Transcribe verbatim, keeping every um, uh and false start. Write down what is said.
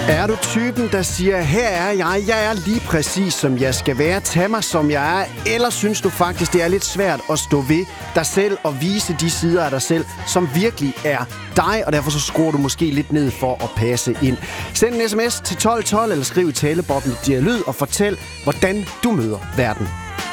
Er du typen, der siger, her er jeg, jeg er lige præcis som jeg skal være, tag mig som jeg er, eller synes du faktisk, det er lidt svært at stå ved dig selv og vise de sider af dig selv, som virkelig er dig, og derfor så skruer du måske lidt ned for at passe ind. Send en sms til tolv tolv eller skriv i taleboblen Dialyd og fortæl, hvordan du møder verden.